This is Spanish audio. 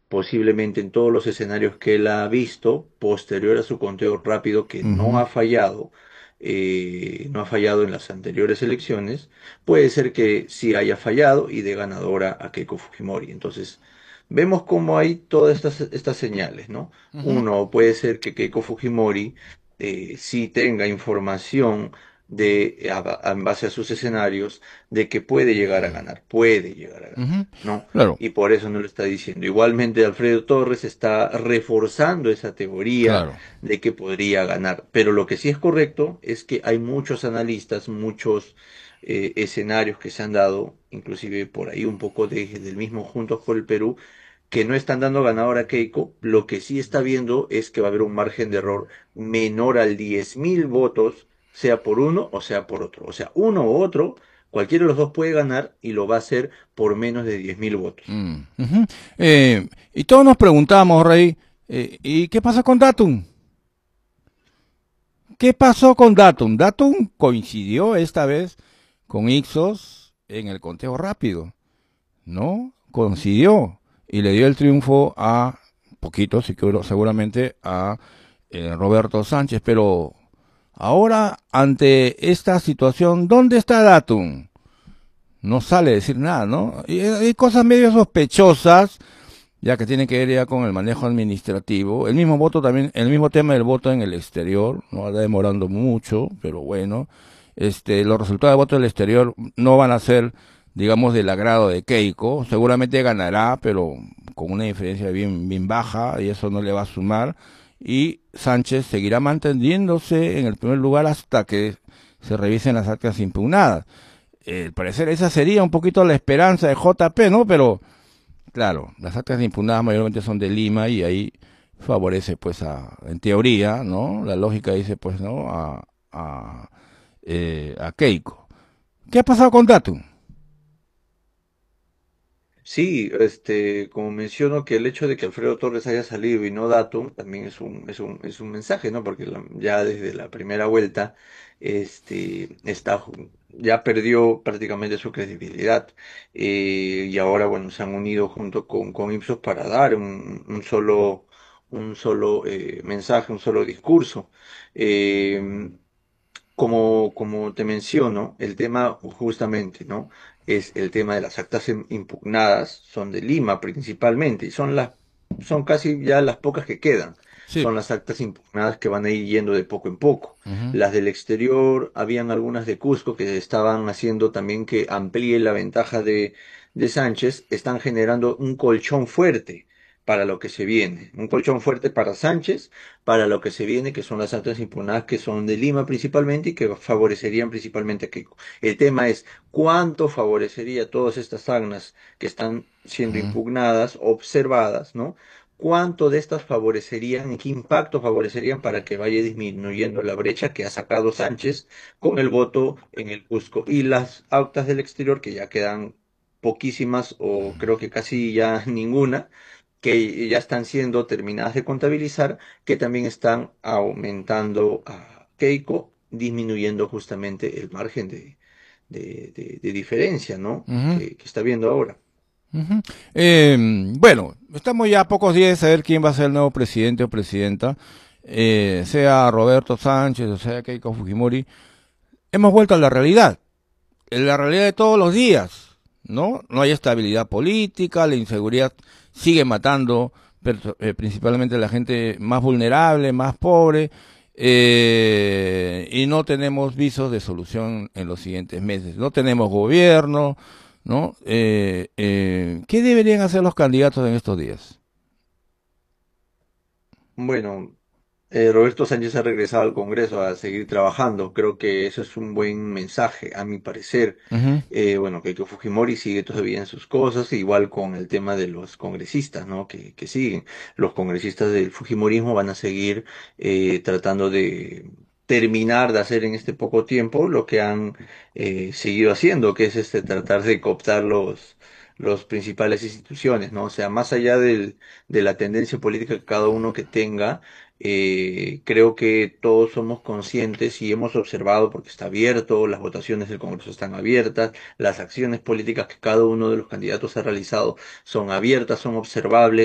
posiblemente en todos los escenarios que él ha visto, posterior a su conteo rápido, que no Ujú. ha fallado, no ha fallado en las anteriores elecciones, puede ser que sí haya fallado y dé ganadora a Keiko Fujimori. Entonces, vemos cómo hay todas estas señales, ¿no? Ujú. Uno, puede ser que Keiko Fujimori sí tenga información en base a sus escenarios, de que puede llegar a ganar, Ujú. ¿no? Claro, Y por eso no lo está diciendo. Igualmente, Alfredo Torres está reforzando esa teoría claro. de que podría ganar. Pero lo que sí es correcto es que hay muchos analistas, muchos escenarios que se han dado, inclusive por ahí un poco del mismo Juntos por el Perú, que no están dando ganador a Keiko. Lo que sí está viendo es que va a haber un margen de error menor al 10.000 votos, sea por uno o sea por otro. O sea, uno u otro, cualquiera de los dos puede ganar y lo va a hacer por menos de 10.000 votos. Ujú. Y todos nos preguntamos, Rey, ¿y qué pasa con Datum? ¿Qué pasó con Datum? Datum coincidió esta vez con Ixos en el conteo rápido, ¿no? Coincidió y le dio el triunfo a poquito, sí que seguramente a Roberto Sánchez, pero ahora ante esta situación, ¿dónde está Datum? No sale a decir nada, ¿no? Y hay cosas medio sospechosas ya que tiene que ver ya con el manejo administrativo. El mismo voto también, el mismo tema del voto en el exterior, no va demorando mucho, pero bueno, los resultados de voto del exterior no van a ser, digamos, del agrado de Keiko. Seguramente ganará, pero con una diferencia bien baja y eso no le va a sumar. Y Sánchez seguirá manteniéndose en el primer lugar hasta que se revisen las actas impugnadas. Al parecer esa sería un poquito la esperanza de JP, ¿no? Pero claro, las actas impugnadas mayormente son de Lima y ahí favorece, pues, en teoría, ¿no? La lógica dice, pues, ¿no? A Keiko. ¿Qué ha pasado con Datum? Sí, como menciono que el hecho de que Alfredo Torres haya salido y no Datum también es un mensaje, ¿no? Porque ya desde la primera vuelta, ya perdió prácticamente su credibilidad. Y ahora, bueno, se han unido junto con Ipsos para dar un solo mensaje, un solo discurso. Eh, como te menciono, el tema justamente, ¿no? Es el tema de las actas impugnadas, son de Lima principalmente, y son casi ya las pocas que quedan. Sí. Son las actas impugnadas que van a ir yendo de poco en poco. Ujú. Las del exterior, habían algunas de Cusco que estaban haciendo también que amplíe la ventaja de Sánchez, están generando un colchón fuerte para lo que se viene, un colchón fuerte para Sánchez para lo que se viene, que son las actas impugnadas que son de Lima principalmente y que favorecerían principalmente a Keiko. El tema es cuánto favorecería todas estas actas que están siendo Ujú. impugnadas, observadas, ¿no? ¿Cuánto de estas favorecerían y qué impacto favorecerían para que vaya disminuyendo la brecha que ha sacado Sánchez con el voto en el Cusco? Y las actas del exterior, que ya quedan poquísimas o creo que casi ya ninguna, que ya están siendo terminadas de contabilizar, que también están aumentando a Keiko, disminuyendo justamente el margen de diferencia, ¿no? Ujú. Que está viendo ahora. Ujú. Bueno, estamos ya a pocos días de saber quién va a ser el nuevo presidente o presidenta, sea Roberto Sánchez o sea Keiko Fujimori. Hemos vuelto a la realidad. En la realidad de todos los días, ¿no? No hay estabilidad política, la inseguridad sigue matando principalmente a la gente más vulnerable, más pobre, y no tenemos visos de solución en los siguientes meses. No tenemos gobierno, ¿no? ¿Qué deberían hacer los candidatos en estos días? Bueno, Roberto Sánchez ha regresado al Congreso a seguir trabajando. Creo que eso es un buen mensaje, a mi parecer. Ujú. Bueno, que Fujimori sigue todavía en sus cosas, igual con el tema de los congresistas, ¿no? Que siguen. Los congresistas del Fujimorismo van a seguir tratando de terminar de hacer en este poco tiempo lo que han seguido haciendo, que es tratar de cooptar los principales instituciones, ¿no? O sea, más allá de la tendencia política que cada uno que tenga, creo que todos somos conscientes y hemos observado porque está abierto, las votaciones del Congreso están abiertas, las acciones políticas que cada uno de los candidatos ha realizado son abiertas, son observables.